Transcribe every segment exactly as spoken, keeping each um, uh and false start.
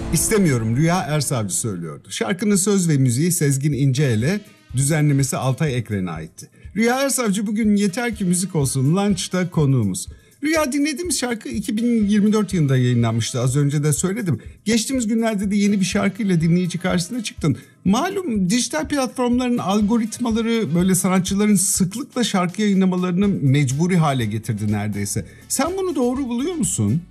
İstemiyorum, Rüya Ersavcı söylüyordu. Şarkının söz ve müziği Sezgin İnceeli, düzenlemesi Altay Ekren'e aitti. Rüya Ersavcı bugün Yeter Ki Müzik Olsun Lunch'ta konuğumuz. Rüya, dinlediğimiz şarkı iki bin yirmi dört yılında yayınlanmıştı. Az önce de söyledim. Geçtiğimiz günlerde de yeni bir şarkıyla dinleyici karşısına çıktın. Malum dijital platformların algoritmaları böyle sanatçıların sıklıkla şarkı yayınlamalarını mecburi hale getirdi neredeyse. Sen bunu doğru buluyor musun?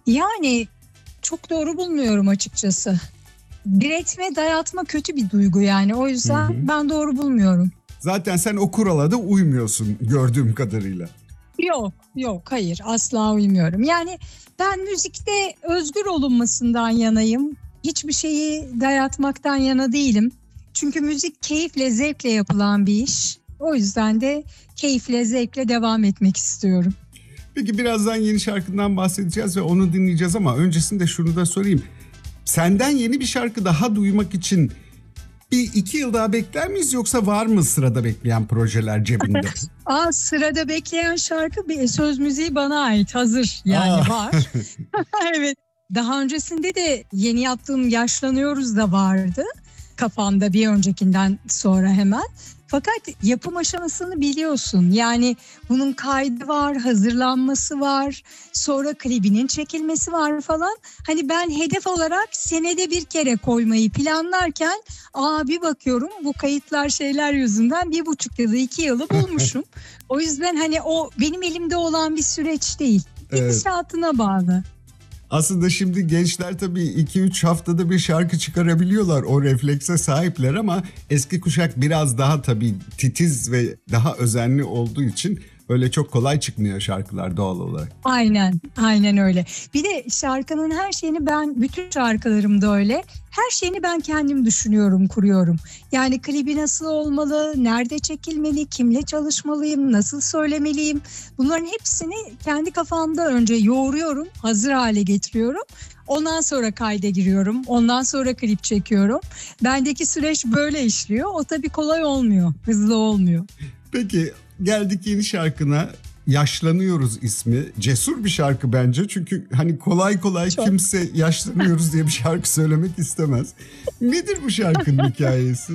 Yani çok doğru bulmuyorum açıkçası. Diretme, dayatma kötü bir duygu yani. O yüzden hı hı. ben doğru bulmuyorum. Zaten sen o kurala da uymuyorsun gördüğüm kadarıyla. Yok, yok, hayır, asla uymuyorum. Yani ben müzikte özgür olunmasından yanayım. Hiçbir şeyi dayatmaktan yana değilim. Çünkü müzik keyifle, zevkle yapılan bir iş. O yüzden de keyifle, zevkle devam etmek istiyorum. Peki birazdan yeni şarkından bahsedeceğiz ve onu dinleyeceğiz ama öncesinde şunu da sorayım. Senden yeni bir şarkı daha duymak için bir iki yıl daha bekler miyiz, yoksa var mı sırada bekleyen projeler cebinde? Aa, sırada bekleyen şarkı, bir söz müziği bana ait, hazır yani. Aa. Var. Evet. Daha öncesinde de yeni yaptığım Yaşlanıyoruz da vardı kafamda, bir öncekinden sonra hemen. Fakat yapım aşamasını biliyorsun. Yani bunun kaydı var, hazırlanması var, sonra klibinin çekilmesi var falan. Hani ben hedef olarak senede bir kere koymayı planlarken aa bir bakıyorum bu kayıtlar şeyler yüzünden bir buçuk yılı iki yılı bulmuşum. O yüzden hani o benim elimde olan bir süreç değil. Gidişatına evet. bağlı. Aslında şimdi gençler tabii iki üç haftada bir şarkı çıkarabiliyorlar, o reflekse sahipler ama eski kuşak biraz daha tabii titiz ve daha özenli olduğu için öyle çok kolay çıkmıyor şarkılar doğal olarak. Aynen, aynen öyle. Bir de şarkının her şeyini ben, bütün şarkılarımda öyle, her şeyini ben kendim düşünüyorum, kuruyorum. Yani klibi nasıl olmalı, nerede çekilmeli, kimle çalışmalıyım, nasıl söylemeliyim. Bunların hepsini kendi kafamda önce yoğuruyorum, hazır hale getiriyorum. Ondan sonra kayda giriyorum, ondan sonra klip çekiyorum. Bendeki süreç böyle işliyor. O tabii kolay olmuyor, hızlı olmuyor. Peki geldik yeni şarkına. Yaşlanıyoruz ismi. Cesur bir şarkı bence. Çünkü hani kolay kolay Çok. kimse yaşlanıyoruz diye bir şarkı söylemek istemez. Nedir bu şarkının hikayesi?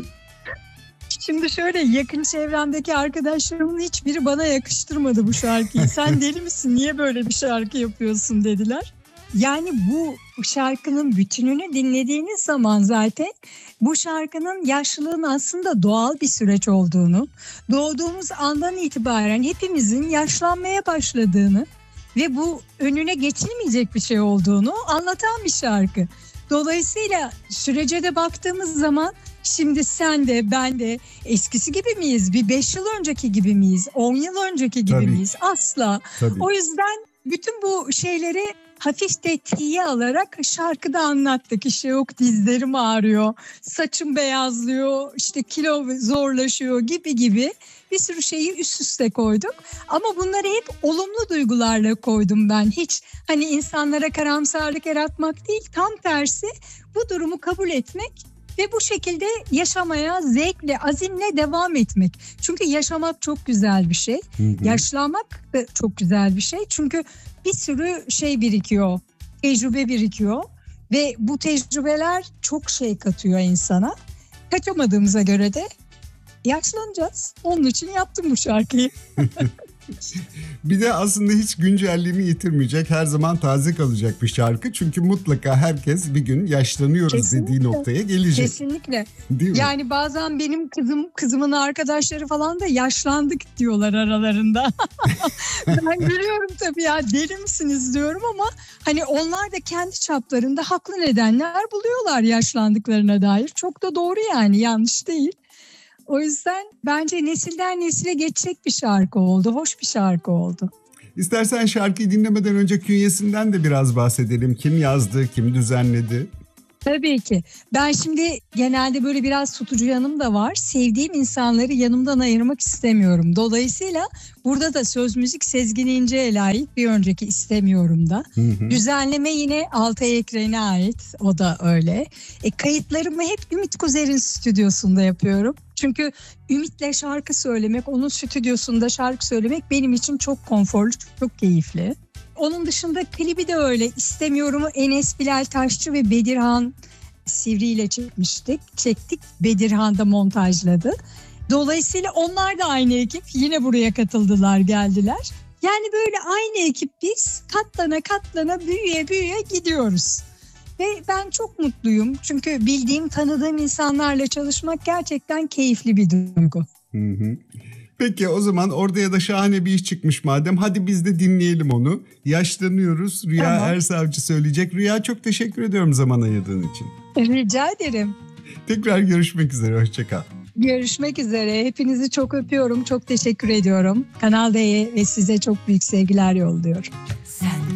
Şimdi şöyle, yakın çevremdeki arkadaşlarımın hiçbiri bana yakıştırmadı bu şarkıyı. Sen deli misin? Niye böyle bir şarkı yapıyorsun dediler. Yani bu şarkının bütününü dinlediğiniz zaman zaten bu şarkının yaşlılığın aslında doğal bir süreç olduğunu, doğduğumuz andan itibaren hepimizin yaşlanmaya başladığını ve bu önüne geçilmeyecek bir şey olduğunu anlatan bir şarkı. Dolayısıyla sürece de baktığımız zaman şimdi sen de ben de eskisi gibi miyiz? Bir beş yıl önceki gibi miyiz? on yıl önceki gibi Tabii. miyiz? Asla. Tabii. O yüzden bütün bu şeyleri hafif de tiye alarak şarkıda anlattık. İşte yok dizlerim ağrıyor, saçım beyazlıyor, işte kilo zorlaşıyor gibi gibi bir sürü şeyi üst üste koyduk. Ama bunları hep olumlu duygularla koydum ben. Hiç hani insanlara karamsarlık yaratmak değil, tam tersi bu durumu kabul etmek ve bu şekilde yaşamaya zevkle, azimle devam etmek. Çünkü yaşamak çok güzel bir şey. Hı hı. Yaşlanmak da çok güzel bir şey. Çünkü bir sürü şey birikiyor, tecrübe birikiyor ve bu tecrübeler çok şey katıyor insana. Kaçamadığımıza göre de yaşlanacağız. Onun için yaptım bu şarkıyı. Bir de aslında hiç güncelliğini yitirmeyecek, her zaman taze kalacak bir şarkı. Çünkü mutlaka herkes bir gün yaşlanıyoruz Kesinlikle. dediği noktaya gelecek. Kesinlikle. Değil mi? Yani bazen benim kızım, kızımın arkadaşları falan da yaşlandık diyorlar aralarında. Ben gülüyorum tabii, ya deli misiniz diyorum ama hani onlar da kendi çaplarında haklı nedenler buluyorlar yaşlandıklarına dair. Çok da doğru yani, yanlış değil. O yüzden bence nesilden nesile geçecek bir şarkı oldu. Hoş bir şarkı oldu. İstersen şarkıyı dinlemeden önce künyesinden de biraz bahsedelim. Kim yazdı, kim düzenledi? Tabii ki. Ben şimdi genelde böyle biraz tutucu yanım da var. Sevdiğim insanları yanımdan ayırmak istemiyorum. Dolayısıyla burada da söz müzik Sezgin İnce'ye ait, bir önceki istemiyorum da. Hı hı. Düzenleme yine Altay Ekren'e ait. O da öyle. E, kayıtlarımı hep Ümit Kuzer'in stüdyosunda yapıyorum. Çünkü Ümit'le şarkı söylemek, onun stüdyosunda şarkı söylemek benim için çok konforlu, çok keyifli. Onun dışında klibi de öyle. İstemiyorum'u Enes Bilal Taşçı ve Bedirhan Sivri ile çekmiştik. Çektik. Bedirhan da montajladı. Dolayısıyla onlar da aynı ekip. Yine buraya katıldılar, geldiler. Yani böyle aynı ekip biz katlana katlana büyüye büyüye gidiyoruz. Ve ben çok mutluyum. Çünkü bildiğim, tanıdığım insanlarla çalışmak gerçekten keyifli bir duygu. Hı hı. Peki o zaman orada da şahane bir iş çıkmış madem. Hadi biz de dinleyelim onu. Yaşlanıyoruz. Rüya Tamam. Ersavcı söyleyecek. Rüya, çok teşekkür ediyorum zaman ayırdığın için. Rica ederim. Tekrar görüşmek üzere. Hoşça kal. Görüşmek üzere. Hepinizi çok öpüyorum. Çok teşekkür ediyorum. Kanal D'ye ve size çok büyük sevgiler yolluyorum. Sen